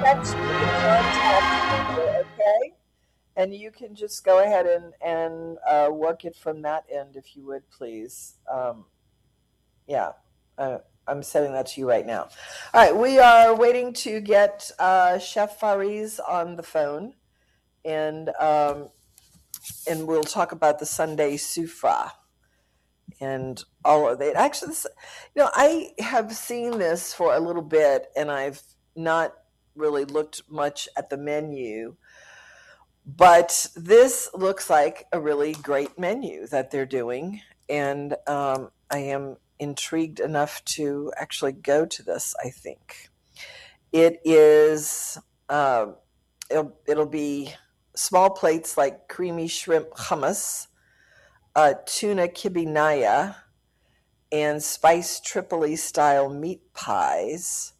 text me, contact me, okay? And you can just go ahead and work it from that end if you would, please. Yeah, uh, I'm sending that to you right now. All right, we are waiting to get Chef Fariz on the phone, and and we'll talk about the Sunday Sufra and all of it. Actually, I have seen this for a little bit, and I've not really looked much at the menu, but this looks like a really great menu that they're doing, and I am intrigued enough to actually go to this. I think it is. It'll be small plates like creamy shrimp hummus, tuna kibinaya, and spiced Tripoli style meat pies.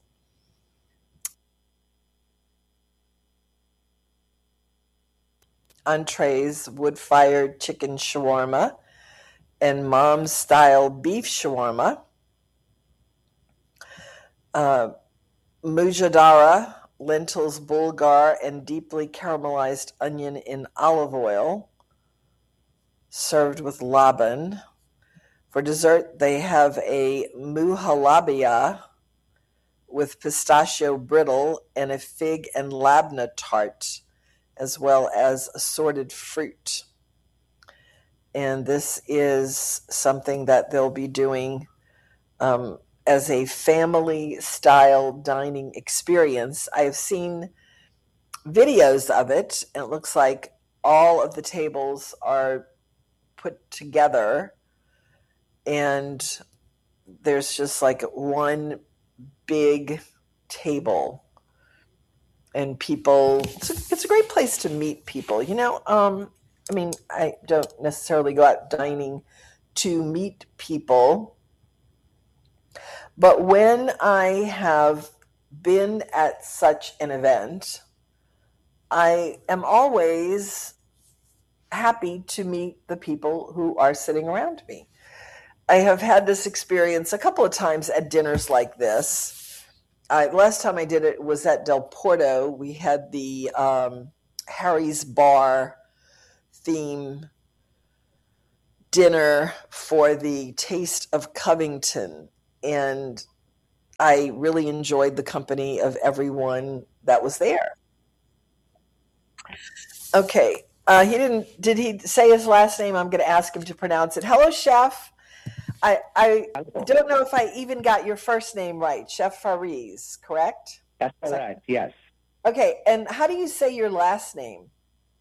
Entrees, wood fired chicken shawarma, and mom style beef shawarma. Mujadara, lentils, bulgar, and deeply caramelized onion in olive oil, served with laban. For dessert, they have a muhalabia with pistachio brittle and a fig and labna tart, as well as assorted fruit. And this is something that they'll be doing as a family style dining experience. I have seen videos of it, and it looks like all of the tables are put together, and there's just like one big table, and people. It's a great place to meet people. I mean, I don't necessarily go out dining to meet people, but when I have been at such an event, I am always happy to meet the people who are sitting around me. I have had this experience a couple of times at dinners like this. Last time I did it was at Del Porto. We had the Harry's Bar theme dinner for the Taste of Covington, and I really enjoyed the company of everyone that was there. Okay. He didn't. Did he say his last name? I'm going to ask him to pronounce it. Hello, Chef. I Hello. don't know if I even got your first name right. Chef Fariz, correct? That's Is that correct. Yes. okay? And how do you say your last name?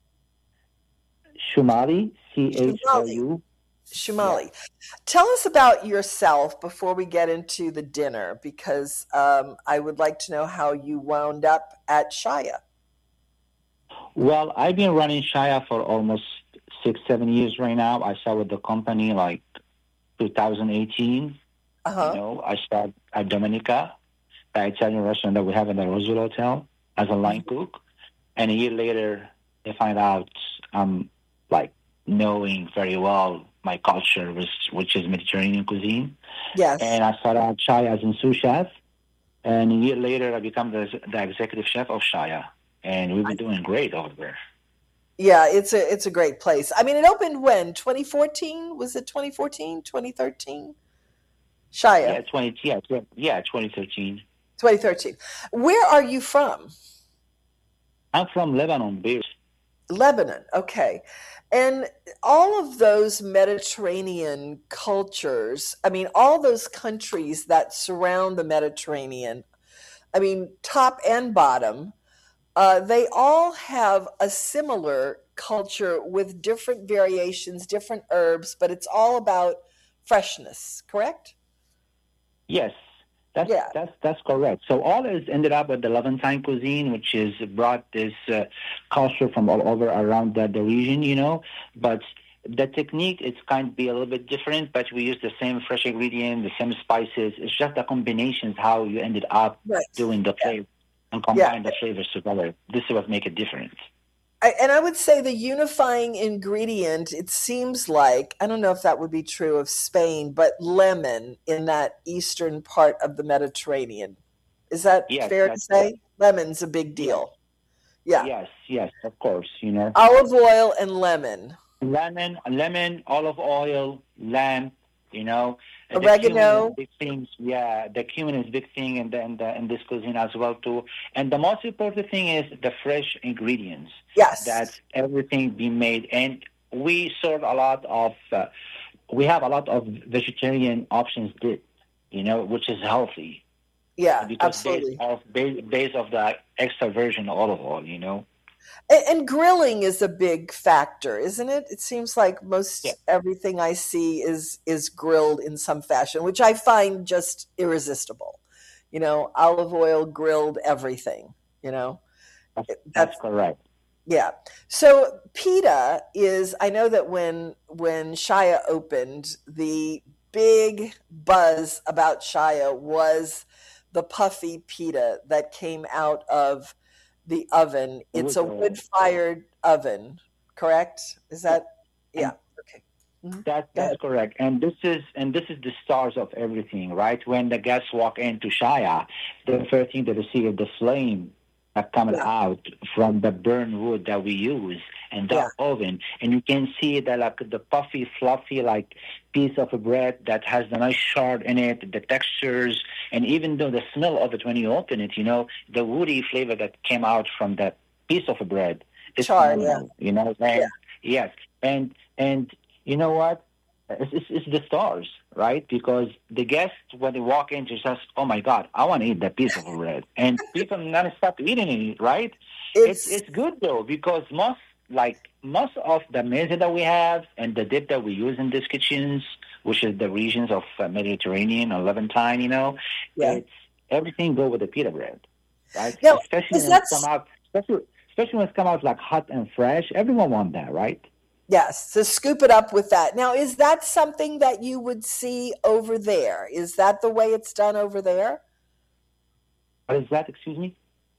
Shumali, Shumali. Chou. Yes. Shumali. Tell us about yourself before we get into the dinner, because I would like to know how you wound up at Shaya. Well, I've been running Shaya for almost 6, 7 years right now. I started the company like 2018. Uh huh. I started at Dominica, the Italian restaurant that we have in the Roosevelt Hotel, as a line cook. And a year later, they find out I'm like knowing very well my culture, which is Mediterranean cuisine. Yes. And I started out Shaya as a sous chef. And a year later, I become the executive chef of Shaya. And we've been doing great over there. Yeah, it's a great place. I mean, it opened when? 2014? Was it 2014? 2013? Shaya, Yeah, 2013. 2013. Where are you from? I'm from Lebanon, Beirut. Lebanon. Okay. And all of those Mediterranean cultures, I mean, all those countries that surround the Mediterranean, I mean, top and bottom, they all have a similar culture with different variations, different herbs, but it's all about freshness, correct? Yes, that's Yeah. that's that's correct. So all is ended up with the Levantine cuisine, which is brought this culture from all over around the region, But the technique it's kind of be a little bit different, but we use the same fresh ingredient, the same spices. It's just the combinations how you ended up Right. doing the Yeah. flavor and Yeah. combine the flavors together. This is what make it different. And I would say the unifying ingredient, it seems like, I don't know if that would be true of Spain, but lemon in that eastern part of the Mediterranean. Is that Yes, fair to that's correct. say? Lemon's a big Yes, deal. Yeah. yes, of course, you know. Olive oil and lemon. Lemon, olive oil, lamb. You know, the cumin is a Oregano. big thing. Yeah, the cumin is a big thing in this cuisine as well too. And the most important thing is the fresh ingredients. That Yes. everything be made. And we serve a lot of. We have a lot of vegetarian options, did you know, which is healthy Yeah, because absolutely. base of the extra virgin olive oil. You know. And grilling is a big factor, isn't it? It seems like Yeah, most everything I see is grilled in some fashion, which I find just irresistible. Olive oil grilled everything, you know. that's That's correct. yeah. So pita is I know that when Shia opened, the big buzz about Shia was the puffy pita that came out of the oven. It's Wood a oil. wood-fired oven, correct? Is Yeah. that yeah. And Okay. Mhm. Go That's ahead. correct. And this is the stars of everything, right? When the guests walk into Shaya, the first thing that they see is the flame that coming Yeah. out from the burn wood that we use and Yeah. the oven. And you can see that like the puffy, fluffy like piece of a bread that has the nice shard in it, the textures, and even though the smell of it when you open it, you know, the woody flavor that came out from that piece of a bread is Char, yeah. phenomenal, you know. Yeah. And yes, and you know what? It's the stars, right? Because the guests, when they walk in, just says, "Oh my God, I want to eat that piece of bread," and people not stop eating it, right? It's It's it's good though because most of the meals that we have and the dip that we use in these kitchens, which is the regions of Mediterranean or Levantine, you know, yeah. it's everything go with the pita bread, right? Now, Especially is when that it's come out, especially when it's come out like hot and fresh. Everyone want that, right? yes, so scoop it up with that. Now, is that something that you would see over there? Is that the way it's done over there? What is that? Excuse me.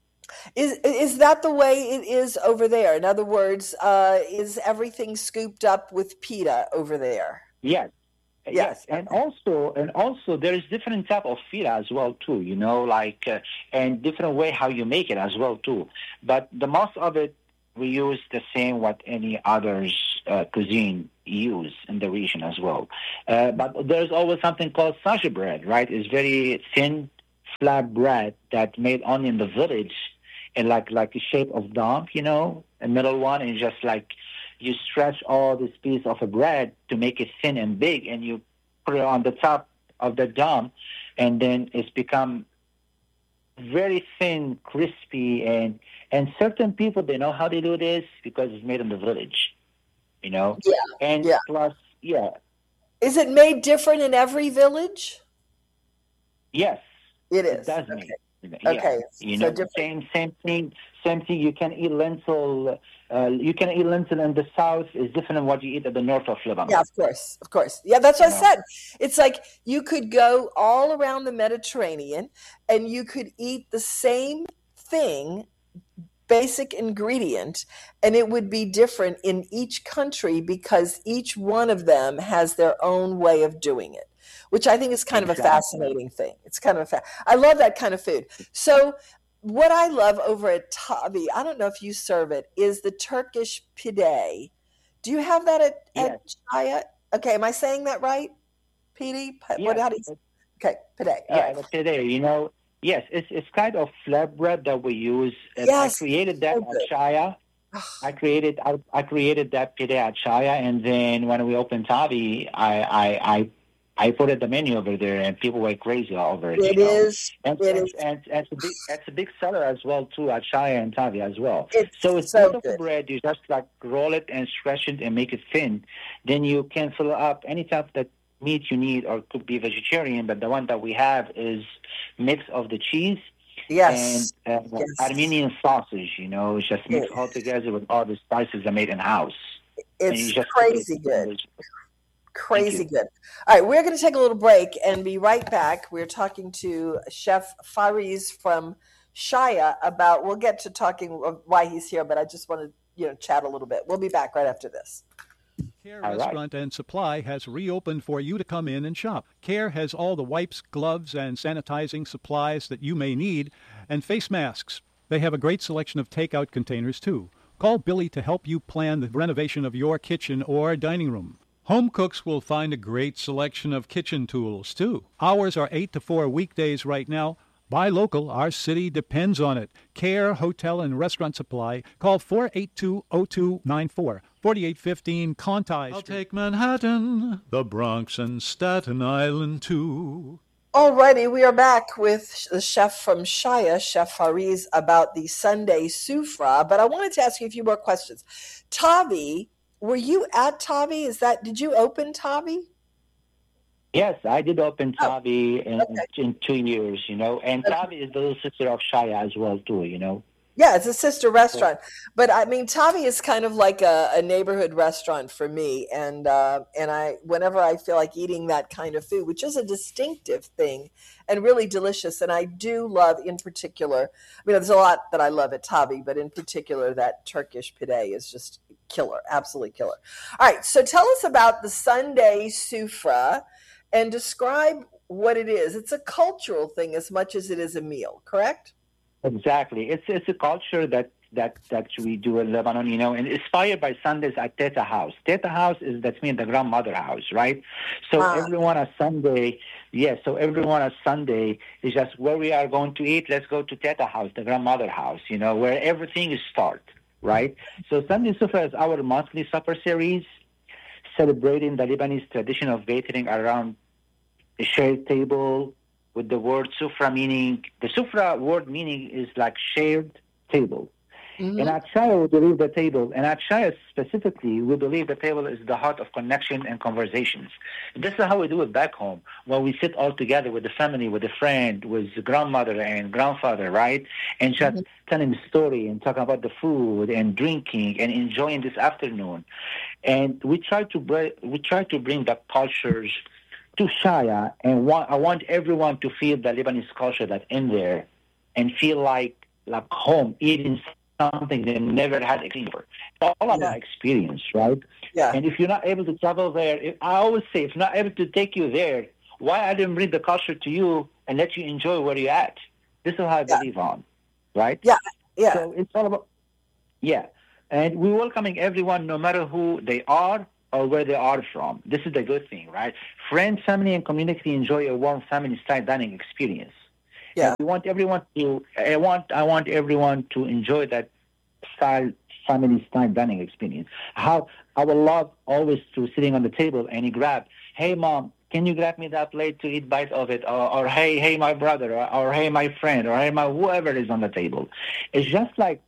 Is that the way it is over there? In other words, is everything scooped up with pita over there? Yes, yes, Yes. and also there is different type of feta as well too. You know, like and different way how you make it as well too. But the most of it we use the same what any others cuisine use in the region as well. But there's always something called sasha bread, right? It's very thin, flat bread that made only in the village, and like a shape of dome, you know, a middle one, and just like you stretch all this piece of a bread to make it thin and big, and you put it on the top of the dome, and then it's become very thin, crispy, and certain people they know how they do this because it's made in the village, you know, Yeah. and Yeah. plus, yeah, Is it made different in every village? yes, It it is. does make. Yeah, Okay. you So know, different. same thing. You can eat lentil. You can eat lentil in the south is different than what you eat at the north of Yeah, Lebanon. of course, of course. Yeah, that's You what I know, said. It's like you could go all around the Mediterranean and you could eat the same thing, basic ingredient, and it would be different in each country because each one of them has their own way of doing it, which I think is kind of a exactly. fascinating thing. It's kind of I love that kind of food. So what I love over at Tavi, I don't know if you serve it, is the Turkish pide. Do you have that at Yes, Shaya? Okay, am I saying that right? PD? What? yes. How do you? Okay, pide. All Yeah, right. but today, you know, yes, it's kind of flatbread that we use. I Yes, created that so at good. Shaya. I created that pide at Shaya, and then when we opened Tavi, I put it the menu over there, and people went crazy over it, you It know. is. And It and, is. and, and it's a big seller as well too at Shaya and Tavi as well. It's So it's piece so of the good. bread. You just like roll it and stretch it and make it thin. Then you can fill up any type that meat you need, or could be vegetarian. But the one that we have is mix of the cheese and Yes. Yes. Armenian sausage. You know, it's just mixed all It- together with all the spices I made in house, and you it's just cook it. crazy good. Thank Crazy you. good. All right, we're going to take a little break and be right back. We're talking to Chef Fariz from Shaya about. We'll get to talking of why he's here, but I just want to chat a little bit. We'll be back right after this. Care All right. Restaurant and Supply has reopened for you to come in and shop. Care has all the wipes, gloves, and sanitizing supplies that you may need, and face masks. They have a great selection of takeout containers, too. Call Billy to help you plan the renovation of your kitchen or dining room. Home cooks will find a great selection of kitchen tools, too. Hours are 8 to 4 weekdays right now. Buy local. Our city depends on it. Care Hotel and Restaurant Supply. Call 482-0294. 4815 Conti. I'll take Manhattan, the Bronx, and Staten Island, too. Alrighty, we are back with the chef from Shaya, Chef Fariz, about the Sunday Sufra. But I wanted to ask you a few more questions. Tavi, were you at Tavi? Did you open Tavi? Yes, I did open Oh, Tavi okay. in 2 years, and Tavi is the little sister of Shaya as well, too. Yeah, it's a sister So, restaurant. But I mean, Tavi is kind of like a neighborhood restaurant for me. And I whenever I feel like eating that kind of food, which is a distinctive thing and really delicious. And I do love in particular, there's a lot that I love at Tavi, but in particular that Turkish pide is just killer, absolutely killer. All right, so tell us about the Sunday Sufra and describe what it is. It's a cultural thing as much as it is a meal, correct? exactly. It's a culture that we do in Lebanon, and inspired by Sundays at Teta House. Teta House that's mean the grandmother house, right? So Ah, everyone on Sunday, yes. So everyone on Sunday is just where we are going to eat. Let's go to Teta House, the grandmother house, where everything is start, right? So Sunday Sufra is our monthly supper series, celebrating the Lebanese tradition of gathering around a shared table with the word sufra meaning, the sufra word meaning is like shared table. In mhm. Atshaya, we believe the table, and Atshaya specifically, we believe the table is the heart of connection and conversations. This is how we do it back home, when we sit all together with the family, with a friend, with the grandmother and grandfather, right? And just Mhm. telling the story and talking about the food and drinking and enjoying this afternoon. And we try to bring the cultures to Shaya, and I want everyone to feel the Lebanese culture that's in there, and feel like home, eating something they never had experience before. It's all Yeah, about experience, right? yeah, And if you're not able to travel there, I always say, if not able to take you there, why I didn't bring the culture to you and let you enjoy where you're at? This is how I yeah, believe on, right? yeah, yeah, So it's all about, yeah. And we're welcoming everyone, no matter who they are or where they are from. This is the good thing, right? Friends, family, and community enjoy a warm family-style dining experience. And yeah, we want everyone to, I want everyone to enjoy that style, family-style dining experience. How I would love always to sitting on the table and you grab, hey mom, can you grab me that plate to eat bite of it? Or hey, my brother, or hey, my friend, or hey, my whoever is on the table. It's just like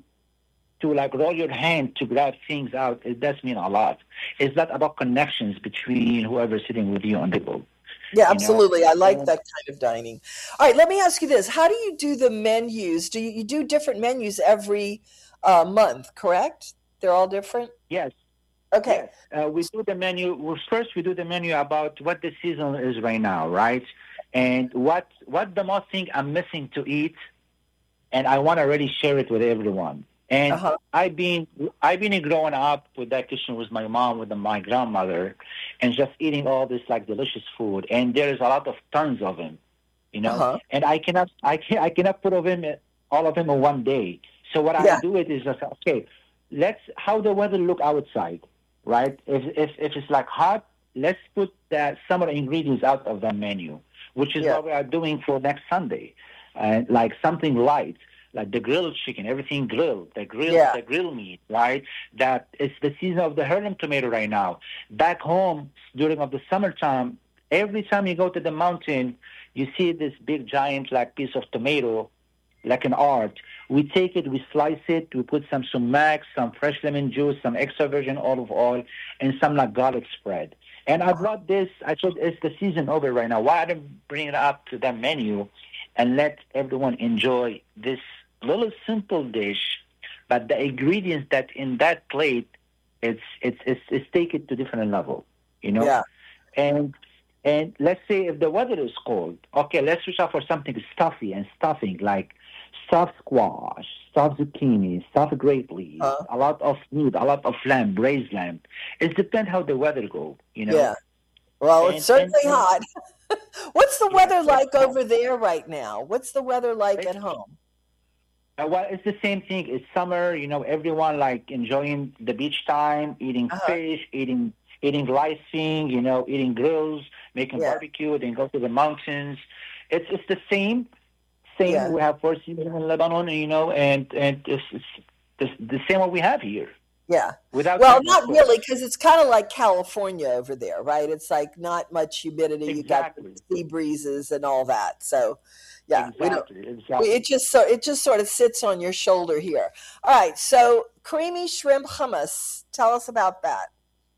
to like roll your hand to grab things out. It does mean a lot. It's not about connections between whoever's sitting with you on the table, yeah, you know. absolutely. I like And that kind of dining. All right, let me ask you this. How do you do the menus? You do different menus every month, correct? They're all different? yes, Okay. yes, we do the menu. Well, first, we do the menu about what the season is right now, right? And what the most thing I'm missing to eat, and I want to really share it with everyone. And Uh-huh. I've been growing up with that kitchen with my mom, with my grandmother, and just eating all this like delicious food. And there's a lot of tons of them. Uh-huh. And I cannot put of them all of them in one day. So what I Yeah, do it is just okay. Let's how the weather look outside, right? If it's like hot, let's put that summer ingredients out of the menu, which is yeah, what we are doing for next Sunday, and like something light. Like the grilled chicken, everything grilled, the grill, yeah. the grill meat, right? That it's the season of the Harlem tomato right now. Back home during of the summertime, every time you go to the mountain, you see this big giant like piece of tomato, like an art. We take it, we slice it, we put some sumac, some fresh lemon juice, some extra virgin olive oil, and some like garlic spread. And I brought this. I said it's the season over right now. Why I didn't bring it up to the menu and let everyone enjoy this little simple dish, but the ingredients that in that plate, it's take it to different level, you know. Yeah. And and let's say if the weather is cold, okay, let's switch out for something stuffy and stuffing like stuffed squash, stuffed zucchini, stuffed grape leaves, Huh? a lot of meat, a lot of lamb, braised lamb. It depends how the weather go, you know. Yeah. Well, it's certainly And hot. What's the yes, weather it's like over there right now? What's the weather like it's at home? well, it's the same thing. It's summer, you know. Everyone like enjoying the beach time, eating Uh-huh. fish, eating lysine, you know, eating grills, making Yeah. barbecue, then go to the mountains. It's the same Yeah. we have for season in Lebanon, you know, and it's the same what we have here Yeah. without Well, change, of not course. really, because it's kind of like California over there, right? It's like not much humidity. You got the Exactly, sea breezes and all that. So, yeah, we don't. exactly, It exactly. just sort of sits on your shoulder here. All right. So, creamy shrimp hummus. Tell us about that.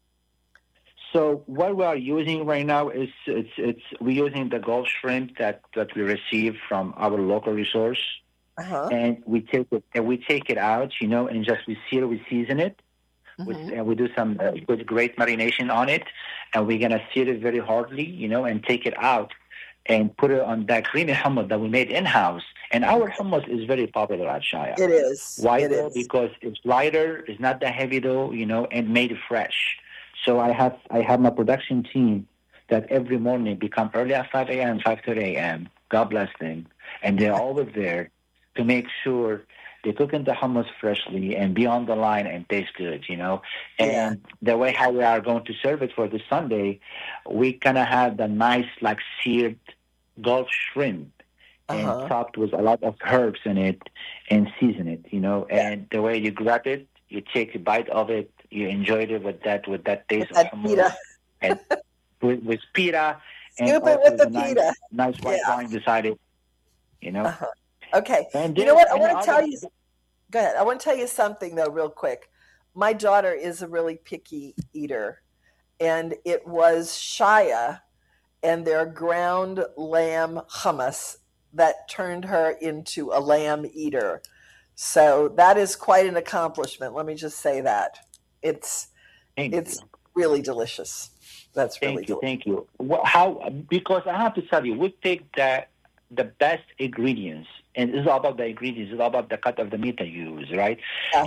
So what we are using right now is it's we're using the Gulf shrimp that we receive from our local resource, Uh huh. and we take it out, you know, and just we season it. Hmm. We do some with great marination on it, and we're gonna sear it very hardly, you know, and take it out and put it on that creamy hummus that we made in house. And our hummus is very popular at Shaya. It is. Why It though? is. Because it's lighter, it's not that heavy though, you know, and made fresh. So I have my production team that every morning become early at 5 a.m., 5:30 a.m. God bless them, and they're always there to make sure they're cooking the hummus freshly and be on the line and taste good, you know. Yeah. And the way how we are going to serve it for this Sunday, we kind of have the nice like seared Gulf shrimp Uh and huh. topped with a lot of herbs in it and season it, you know. Yeah. And the way you grab it, you take a bite of it, you enjoyed it with that With taste of that hummus pita. and with pita and Scoop it also with with the a pita. nice white Yeah. wine beside it, you Uh know. huh. Okay. And You know there's what? I any want to tell other you. Go ahead. I want to tell you something though, real quick. My daughter is a really picky eater, and it was Shia and their ground lamb hummus that turned her into a lamb eater. So that is quite an accomplishment. Let me just say that it's thank you. it's really delicious. That's really Thank you, delicious. thank you. Well, how? Because I have to tell you, we take the best ingredients, and it's all about the ingredients. It's all about the cut of the meat that you use, right? Yeah.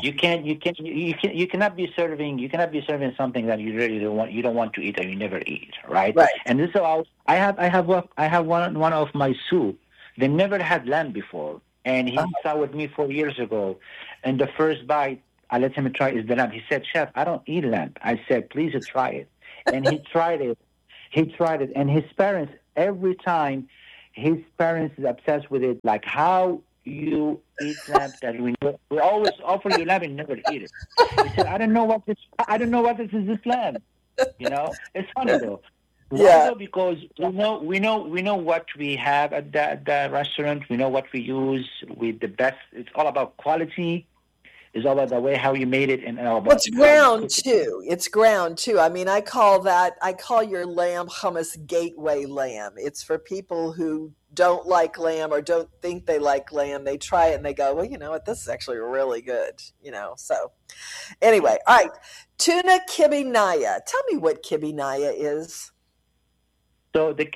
You cannot be serving something that you really don't want. You don't want to eat or you never eat, right? Right. And this is how I have one of my soup. They never had lamb before, and Uh, he saw with me 4 years ago, and the first bite I let him try is the lamb. He said, "Chef, I don't eat lamb." I said, "Please try it." And he tried it. He tried it, and his parents every time, his parents is obsessed with it. Like how you eat lamb that we always offer you lamb and you never eat it. He said, I don't know what this is. This lamb, you know. It's funny though. Why yeah. though? Because we know what we have at the restaurant. We know what we use with the best. It's all about quality. It's all about the way how you made it and all Well, about it's how you ground cook it. too. It's ground too. I mean, I call your lamb hummus gateway lamb. It's for people who don't like lamb or don't think they like lamb. They try it and they go, well, you know what? This is actually really good, you know. So, anyway, all right. Tuna kibinaya. Tell me what kibinaya is. So the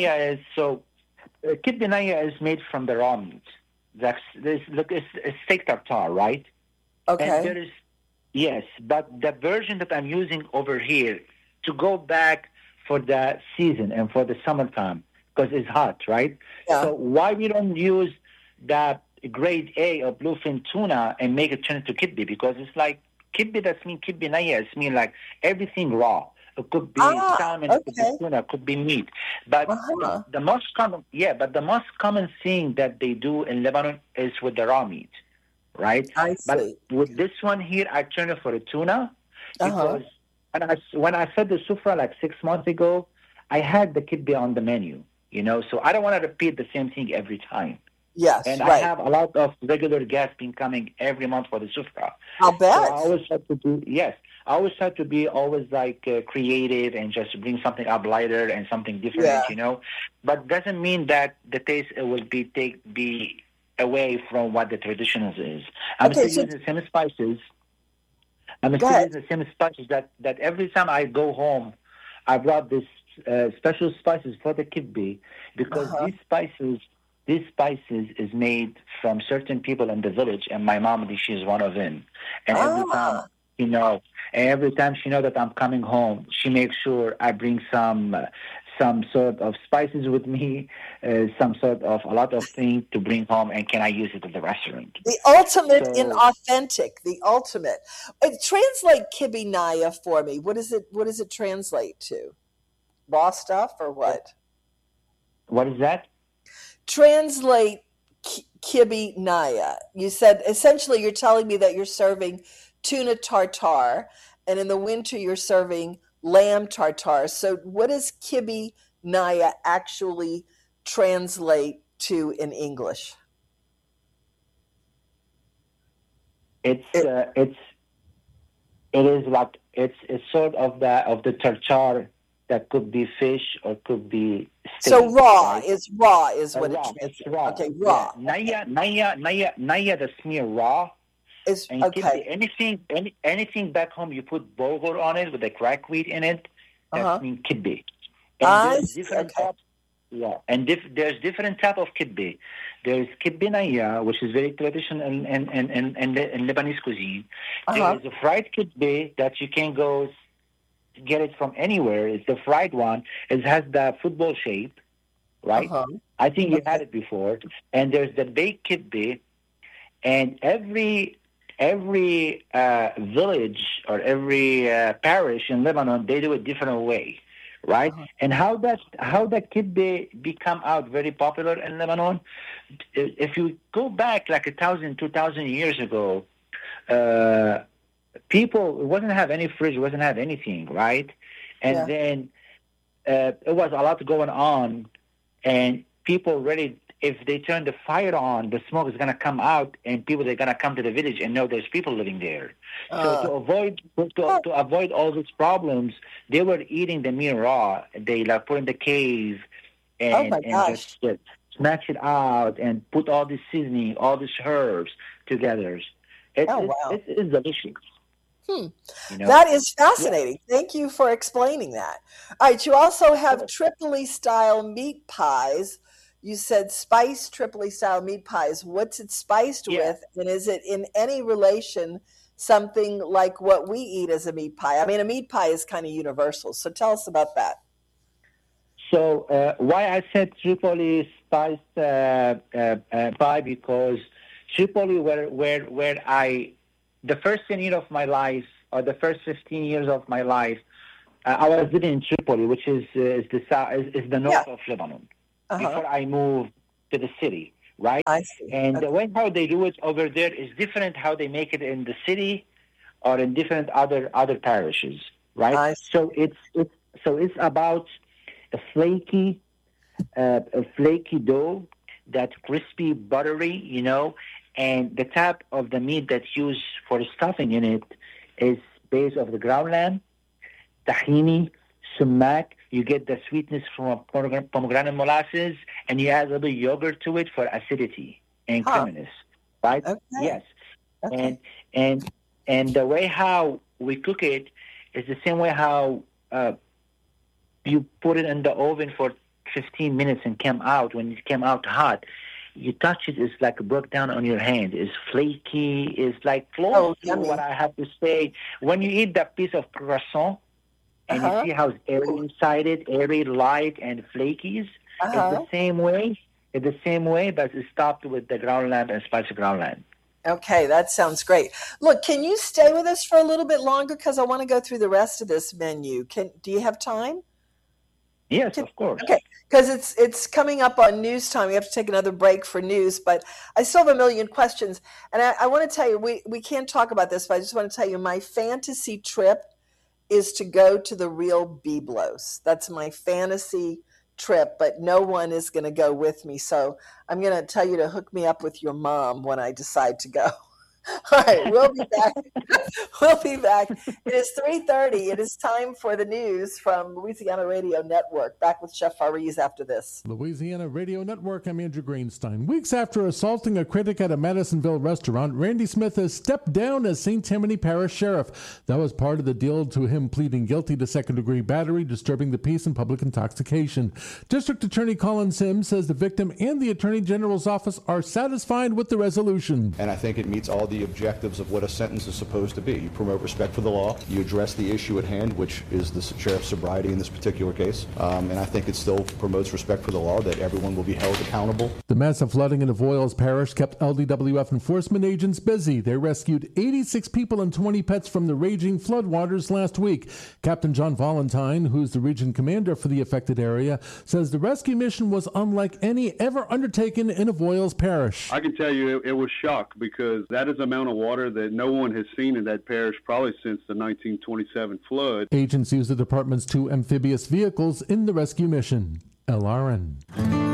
kid binaya is made from the raw meat. It's steak tartare, right? And Okay. there is yes, but the version that I'm using over here to go back for the season and for the summertime because it's hot, right? Yeah. So why we don't use that grade A of bluefin tuna and make it turn into kidney? Because it's like kidney that's mean kidney naya. It's mean like everything raw. It could be Ah, salmon, it could be okay. tuna, it could be meat. But Uh-huh. the most common thing that they do in Lebanon is with the raw meat, right? I But see. with this one here, I turn it for a tuna Uh-huh. because when I fed the sufra like 6 months ago, I had the kidney on the menu, you know, so I don't want to repeat the same thing every time. Yes, And I right. have a lot of regular guests been coming every month for the sufra. I'll So I bet. always have to do, yes, I always have to be always like creative and just bring something up lighter and something Yeah. different, you know. But doesn't mean that the taste will be away from what the traditional is. I'm Okay, still so using the same spices. I'm go still ahead. using the same spices that every time I go home, I brought this special spices for the kibbe because Uh-huh. these spices these spices is made from certain people in the village, and my mom, she's one of them. And every time, Ah, you know, every time she know that I'm coming home, she makes sure I bring some sort of spices with me, some sort of a lot of things to bring home, and can I use it at the restaurant? the ultimate in So authentic, the ultimate. Translate kibinaya for me. What does it translate to? Raw stuff or what? what is that? Translate kibinaya. You said essentially you're telling me that you're serving tuna tartare, and in the winter you're serving lamb tartare. So what does kibinaya actually translate to in English? It's It, uh, it's it is like it's sort of the tartar that could be fish or could be so steak, right? raw is what it Raw. It's translates. raw. Okay, Yeah. raw. Okay, Naya, that's near raw. is And keep okay. the anything back home you put bulgur on it with the crack wheat in it. Uh That's huh. mean kibbe. And I there's see. different Okay. types. Yeah. And there's different type of kibbe. There's kibbe naya, which is very traditional in Lebanese cuisine. Uh There huh. is a fried kibbe that you can go get it from anywhere. It's the fried one. It has the football shape, Uh right? huh. I think you had Okay. it before. And there's the baked kibbe, and every village or every parish in Lebanon, they do it different way, Uh right? huh. And how that kibbe become out very popular in Lebanon? If you go back like 1,000, 2,000 years ago, uh, people wasn't have any fridge, wasn't have anything, right? And Yeah. then it was a lot going on, and people really, if they turn the fire on, the smoke is going to come out, and people are going to come to the village and know there's people living there. So Uh, to avoid all these problems, they were eating the meat raw. They like put in the cave oh my and just gosh. smash it out and put all this seasoning, all these herbs together. It's Oh it's wow. it's, it's delicious, Hmm. you know. That is Yeah. fascinating. Thank you for explaining that. All right, you also have Sure. Tripoli style meat pies. You said spiced Tripoli style meat pies. What's it spiced Yeah. with? And is it in any relation something like what we eat as a meat pie? I mean, a meat pie is kind of universal. So tell us about that. So why I said Tripoli spiced pie, because Tripoli, where I the first 10 years of my life, or the first 15 years of my life, I was living in Tripoli, which is the south, is the Yeah. north of Lebanon. Uh-huh. Before I moved to the city, right? I see. And the Okay. way how they do it over there is different how they make it in the city or in different other parishes, right? I see. So it's about a flaky dough that's crispy, buttery, and the type of the meat that's used for stuffing in it is based of the ground lamb, tahini, sumac. You get the sweetness from pomegranate molasses, and you add a little yogurt to it for acidity and Huh. creaminess, right? Okay. Yes, and Okay. and and the way how we cook it is the same way how you put it in the oven for 15 minutes and came out. When it came out hot, you touch it, it's like broke down on your hand. It's flaky. It's like close Oh, to what yummy. I have to say. When you eat that piece of croissant and you Uh-huh. see how it's airy Ooh. inside it, airy, light, and flaky, it's the Uh-huh. same way. It's the same way, but it's topped with the ground lamb and spicy ground lamb. Okay, that sounds great. Look, can you stay with us for a little bit longer? Because I want to go through the rest of this menu. Do you have time? Yes, Can, of course. okay, because it's coming up on news time. We have to take another break for news, but I still have a million questions. And I want to tell you, we can't talk about this, but I just want to tell you my fantasy trip is to go to the real Byblos. That's my fantasy trip, but no one is going to go with me. So I'm going to tell you to hook me up with your mom when I decide to go. All right, we'll be back. We'll be back. It is 3:30. It is time for the news from Louisiana Radio Network. Back with Chef Fariz after this. Louisiana Radio Network, I'm Andrew Greenstein. Weeks after assaulting a critic at a Madisonville restaurant, Randy Smith has stepped down as St. Tammany Parish Sheriff. That was part of the deal to him pleading guilty to second-degree battery, disturbing the peace, and public intoxication. District Attorney Colin Sims says the victim and the Attorney General's office are satisfied with the resolution. And I think it meets all the objectives of what a sentence is supposed to be. You promote respect for the law, you address the issue at hand, which is the sheriff's sobriety in this particular case, and I think it still promotes respect for the law, that everyone will be held accountable. The massive flooding in Avoyelles Parish kept LDWF enforcement agents busy. They rescued 86 people and 20 pets from the raging floodwaters last week. Captain John Valentine, who's the region commander for the affected area, says the rescue mission was unlike any ever undertaken in Avoyelles Parish. I can tell you it was shock, because that is an amount of water that no one has seen in that parish probably since the 1927 flood. Agents used the department's 2 amphibious vehicles in the rescue mission. LRN.